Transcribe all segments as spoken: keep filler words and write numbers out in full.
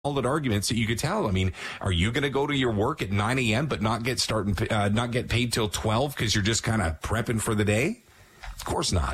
solid arguments that you could tell. I mean, are you going to go to your work at nine a.m. but not get starting, uh, not get paid till twelve because you're just kind of prepping for the day? Of course not.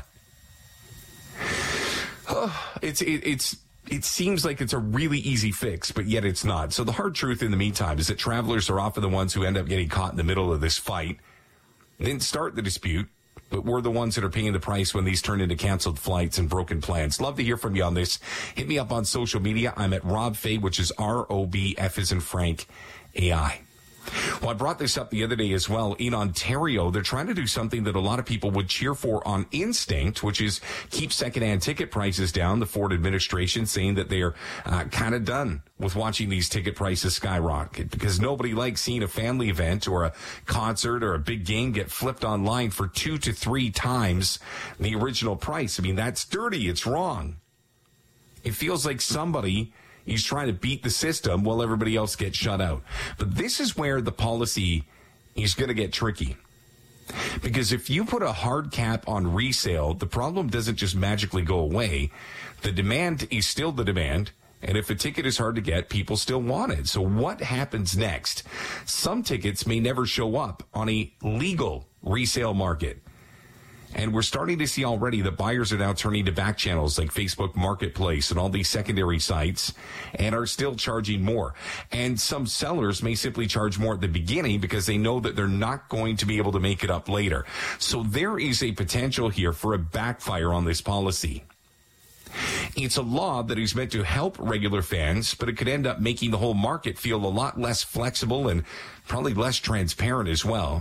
Oh, it's it, it's it seems like it's a really easy fix, but yet it's not. So the hard truth in the meantime is that travelers are often the ones who end up getting caught in the middle of this fight. They didn't start the dispute, but we're the ones that are paying the price when these turn into canceled flights and broken plans. Love to hear from you on this. Hit me up on social media. I'm at Rob Fay, which is R O B F as in Frank, A I. Well, I brought this up the other day as well. In Ontario, they're trying to do something that a lot of people would cheer for on instinct, which is keep secondhand ticket prices down. The Ford administration saying that they're uh, kind of done with watching these ticket prices skyrocket because nobody likes seeing a family event or a concert or a big game get flipped online for two to three times the original price. I mean, that's dirty. It's wrong. It feels like somebody He's trying to beat the system while everybody else gets shut out. But this is where the policy is going to get tricky. Because if you put a hard cap on resale, the problem doesn't just magically go away. The demand is still the demand. And if a ticket is hard to get, people still want it. So what happens next? Some tickets may never show up on a legal resale market. And we're starting to see already that buyers are now turning to back channels like Facebook Marketplace and all these secondary sites and are still charging more. And some sellers may simply charge more at the beginning because they know that they're not going to be able to make it up later. So there is a potential here for a backfire on this policy. It's a law that is meant to help regular fans, but it could end up making the whole market feel a lot less flexible and probably less transparent as well.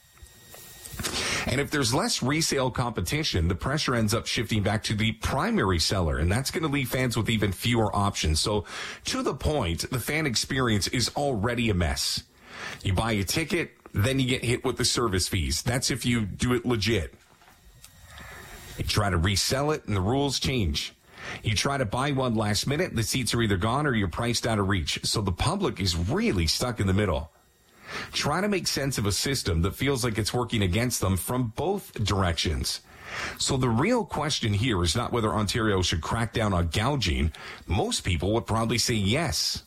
And if there's less resale competition, the pressure ends up shifting back to the primary seller, and that's going to leave fans with even fewer options. So to the point, the fan experience is already a mess. You buy a ticket, then you get hit with the service fees. That's if you do it legit. You try to resell it, and the rules change. You try to buy one last minute, the seats are either gone or you're priced out of reach. So the public is really stuck in the middle, trying to make sense of a system that feels like it's working against them from both directions. So the real question here is not whether Ontario should crack down on gouging. Most people would probably say yes.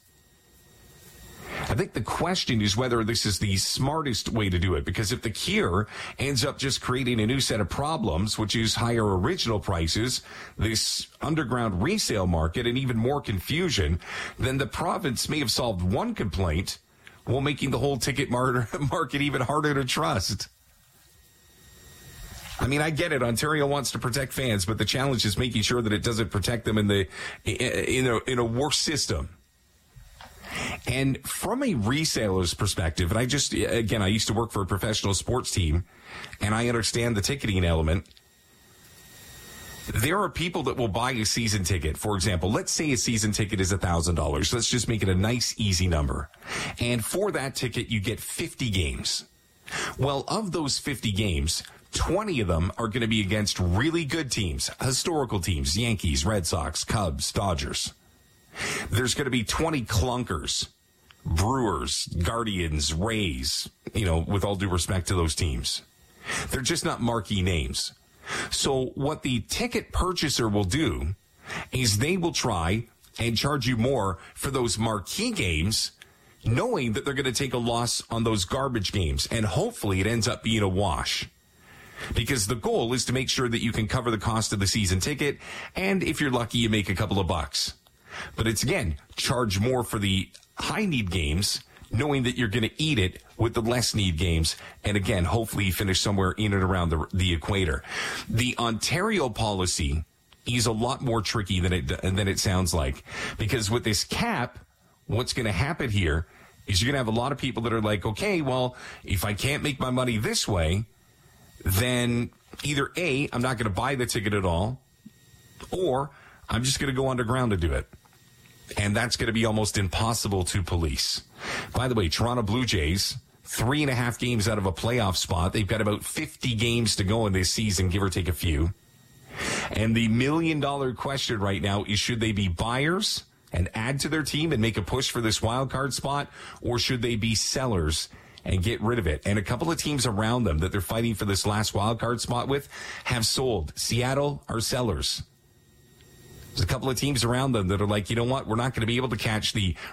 I think the question is whether this is the smartest way to do it, because if the cure ends up just creating a new set of problems, which is higher original prices, this underground resale market, and even more confusion, then the province may have solved one complaint while making the whole ticket market even harder to trust. I mean, I get it. Ontario wants to protect fans, but the challenge is making sure that it doesn't protect them in the in a in a worse system. And from a reseller's perspective, and I just again, I used to work for a professional sports team, and I understand the ticketing element. There are people that will buy a season ticket. For example, let's say a season ticket is one thousand dollars. Let's just make it a nice, easy number. And for that ticket, you get fifty games. Well, of those fifty games, twenty of them are going to be against really good teams, historical teams, Yankees, Red Sox, Cubs, Dodgers. There's going to be twenty clunkers, Brewers, Guardians, Rays, you know, with all due respect to those teams. They're just not marquee names. So what the ticket purchaser will do is they will try and charge you more for those marquee games, knowing that they're going to take a loss on those garbage games. And hopefully it ends up being a wash, because the goal is to make sure that you can cover the cost of the season ticket. And if you're lucky, you make a couple of bucks. But it's, again, charge more for the high need games, knowing that you're going to eat it with the less need games. And again, hopefully you finish somewhere in and around the, the equator. The Ontario policy is a lot more tricky than it, than it sounds like, because with this cap, what's going to happen here is you're going to have a lot of people that are like, okay, well, if I can't make my money this way, then either A, I'm not going to buy the ticket at all, or I'm just going to go underground to do it. And that's going to be almost impossible to police. By the way, Toronto Blue Jays, three and a half games out of a playoff spot. They've got about fifty games to go in this season, give or take a few. And the million dollar question right now is, should they be buyers and add to their team and make a push for this wild card spot, or should they be sellers and get rid of it? And a couple of teams around them that they're fighting for this last wild card spot with have sold. Seattle are sellers. There's a couple of teams around them that are like, you know what? We're not going to be able to catch the